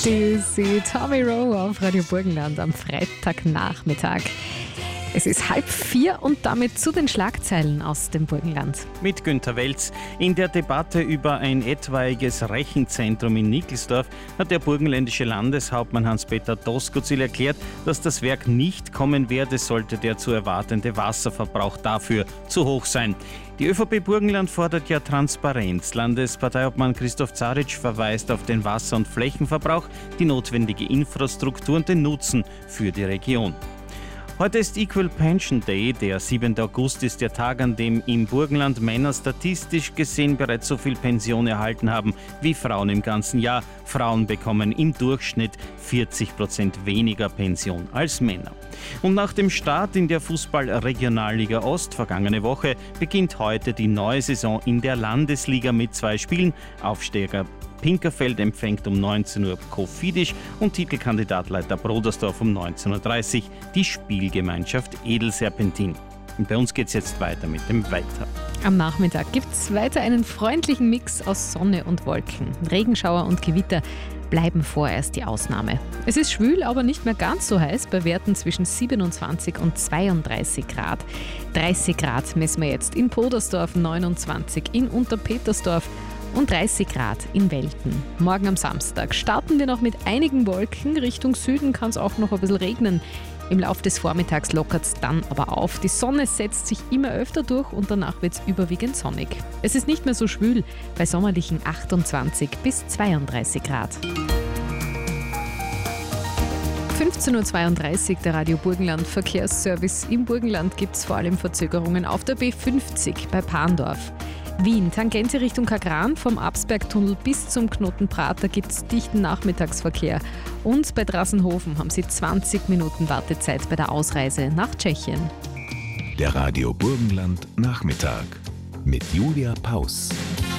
Sie Tommy Rowe auf Radio Burgenland am Freitagnachmittag. Es ist 3:30 und damit zu den Schlagzeilen aus dem Burgenland. Mit Günther Welz. In der Debatte über ein etwaiges Rechenzentrum in Nickelsdorf hat der burgenländische Landeshauptmann Hans-Peter Doskozil erklärt, dass das Werk nicht kommen werde, sollte der zu erwartende Wasserverbrauch dafür zu hoch sein. Die ÖVP Burgenland fordert ja Transparenz. Landesparteiobmann Christoph Zaric verweist auf den Wasser- und Flächenverbrauch, die notwendige Infrastruktur und den Nutzen für die Region. Heute ist Equal Pension Day. Der 7. August ist der Tag, an dem im Burgenland Männer statistisch gesehen bereits so viel Pension erhalten haben wie Frauen im ganzen Jahr. Frauen bekommen im Durchschnitt 40% weniger Pension als Männer. Und nach dem Start in der Fußball-Regionalliga Ost vergangene Woche beginnt heute die neue Saison in der Landesliga mit 2 Spielen. Aufsteiger Pinkerfeld empfängt um 19 Uhr Kofidis und Titelkandidat Leiter Brodersdorf um 19.30 Uhr die Spielgemeinschaft Edelserpentin. Und bei uns geht es jetzt weiter mit dem Weiter. Am Nachmittag gibt es weiter einen freundlichen Mix aus Sonne und Wolken. Regenschauer und Gewitter bleiben vorerst die Ausnahme. Es ist schwül, aber nicht mehr ganz so heiß, bei Werten zwischen 27 und 32 Grad. 30 Grad messen wir jetzt in Brodersdorf, 29 in Unterpetersdorf und 30 Grad in Welten. Morgen am Samstag starten wir noch mit einigen Wolken. Richtung Süden kann es auch noch ein bisschen regnen. Im Laufe des Vormittags lockert es dann aber auf. Die Sonne setzt sich immer öfter durch und danach wird es überwiegend sonnig. Es ist nicht mehr so schwül, bei sommerlichen 28 bis 32 Grad. 15.32 Uhr, der Radio Burgenland Verkehrsservice. Im Burgenland gibt es vor allem Verzögerungen auf der B50 bei Parndorf. Wien, Tangente Richtung Kagran, vom Absbergtunnel bis zum Knoten Prater gibt es dichten Nachmittagsverkehr. Und bei Drassenhofen haben Sie 20 Minuten Wartezeit bei der Ausreise nach Tschechien. Der Radio Burgenland Nachmittag mit Julia Paus.